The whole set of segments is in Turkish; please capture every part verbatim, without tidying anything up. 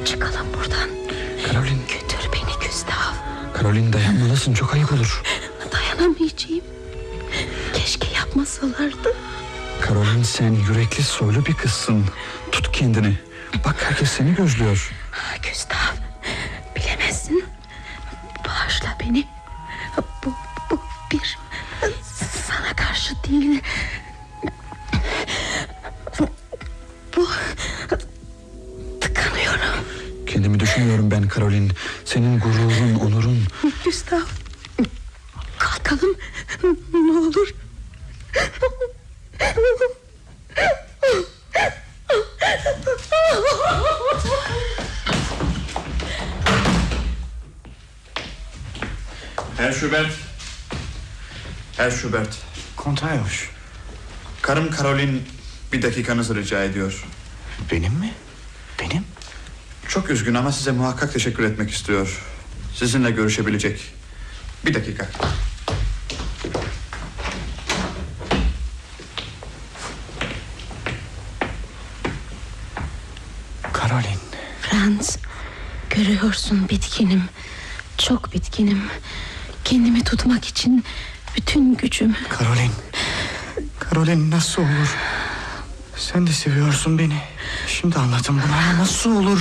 Çıkalım buradan. Karolin. Götür beni Gustav. Karolin, dayanmalısın, çok ayıp olur. Dayanamayacağım. Keşke yapmasalardı. Karolin, sen yürekli, soylu bir kızsın. Tut kendini. Bak, herkes seni gözlüyor. Gustav, bilemezsin. Bağışla beni. Bu, bu bir sana karşı değil. Bu tıkanıyorum. Kendimi düşünüyorum ben Karolin. Senin gururun, onurun. Gustav, kalkalım ne olur. Herr Schubert. Herr Schubert. Kontayoş. Karım Karolin bir dakikanızı rica ediyor. Benim mi? Benim? Çok üzgün ama size muhakkak teşekkür etmek istiyor. Sizinle görüşebilecek. Bir dakika. Karolin. Franz, görüyorsun bitkinim. Çok bitkinim. Kendimi tutmak için bütün gücüm. Karolin. Karolin, nasıl olur? Sen de seviyorsun beni. Şimdi anladım bunu ama nasıl olur?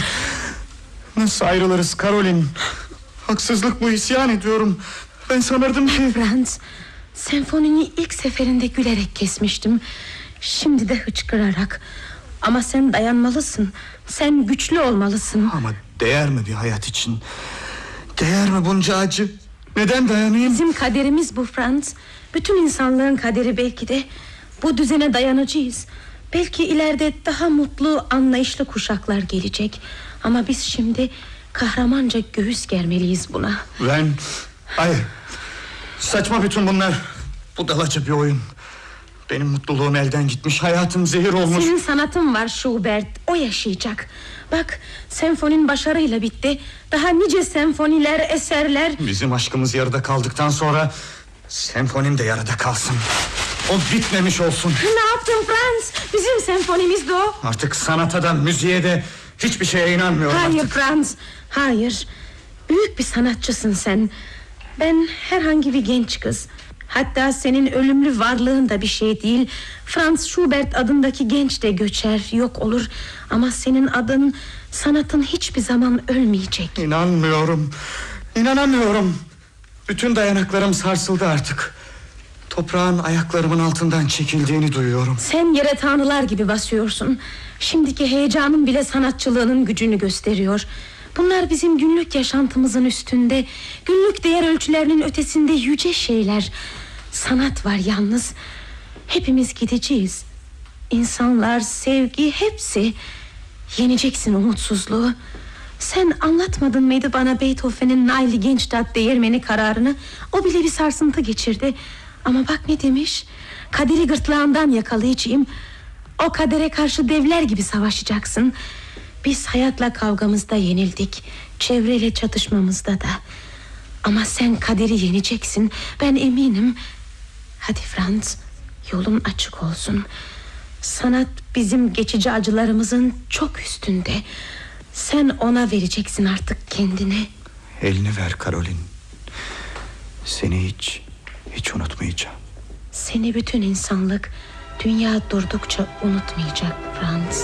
Nasıl ayrılırız Karolin? Haksızlık bu, isyan ediyorum. Ben sanırdım ki... Franz, senfonini ilk seferinde gülerek kesmiştim. Şimdi de hıçkırarak. Ama sen dayanmalısın. Sen güçlü olmalısın. Ama değer mi bir hayat için? Değer mi bunca acı? Neden dayanayım? Bizim kaderimiz bu Franz. Bütün insanlığın kaderi belki de. Bu düzene dayanacağız. Belki ileride daha mutlu, anlayışlı kuşaklar gelecek. Ama biz şimdi kahramanca göğüs germeliyiz buna. Ben... Hayır. Saçma bütün bunlar. Budalaca bir oyun. Benim mutluluğum elden gitmiş, hayatım zehir olmuş. Senin sanatın var Schubert, o yaşayacak. Bak, senfonin başarıyla bitti. Daha nice senfoniler, eserler. Bizim aşkımız yarıda kaldıktan sonra senfonim de yarıda kalsın. O bitmemiş olsun. Ne yaptın Franz? Bizim senfonimiz de o. Artık sanata da müziğe de hiçbir şeye inanmıyorum. Hayır artık. Franz, hayır. Büyük bir sanatçısın sen. Ben herhangi bir genç kız. Hatta senin ölümlü varlığın da bir şey değil. Franz Schubert adındaki genç de göçer, yok olur. Ama senin adın, sanatın hiçbir zaman ölmeyecek. İnanmıyorum. İnanamıyorum. Bütün dayanaklarım sarsıldı artık. Toprağın ayaklarımın altından çekildiğini duyuyorum. Sen yere tanrılar gibi basıyorsun. Şimdiki heyecanın bile sanatçılığının gücünü gösteriyor. Bunlar bizim günlük yaşantımızın üstünde, günlük değer ölçülerinin ötesinde yüce şeyler. Sanat var yalnız. Hepimiz gideceğiz. İnsanlar, sevgi, hepsi. Yeneceksin umutsuzluğu. Sen anlatmadın mıydı bana Beethoven'in Naili Gençtat değirmeni kararını? O bile bir sarsıntı geçirdi. Ama bak ne demiş? Kaderi gırtlağından yakalayacağım. O kadere karşı devler gibi savaşacaksın. Biz hayatla kavgamızda yenildik, çevreyle çatışmamızda da. Ama sen kaderi yeneceksin, ben eminim. Hadi Franz, yolun açık olsun. Sanat bizim geçici acılarımızın çok üstünde. Sen ona vereceksin artık kendini. Elini ver Karolin. Seni hiç, hiç unutmayacağım. Seni bütün insanlık, dünya durdukça unutmayacak Franz.